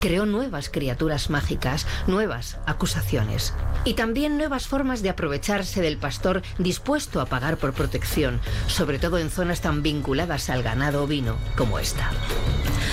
Creó nuevas criaturas mágicas, nuevas acusaciones y también nuevas formas de aprovecharse del pastor dispuesto a pagar por protección, sobre todo en zonas tan vinculadas al ganado ovino como esta.